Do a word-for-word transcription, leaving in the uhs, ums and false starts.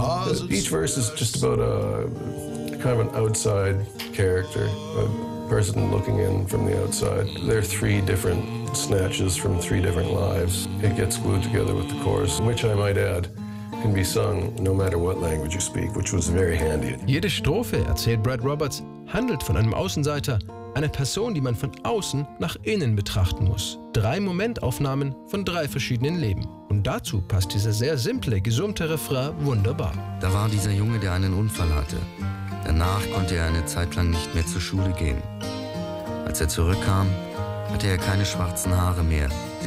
Each verse is just about a kind of an outside character, a person looking in from the outside. There are three different snatches from three different lives. It gets glued together with the chorus, which I might add can be sung no matter what language you speak, which was very handy. Jede Strophe, erzählt Brad Roberts, handelt von einem Außenseiter, einer Person, die man von außen nach innen betrachten muss. Drei Momentaufnahmen von drei verschiedenen Leben. Und dazu passt dieser sehr simple, gesummte Refrain wunderbar. Da war dieser Junge, der einen Unfall hatte. Danach konnte er eine Zeit lang nicht mehr zur Schule gehen. Als er zurückkam, hatte er keine schwarzen Haare mehr.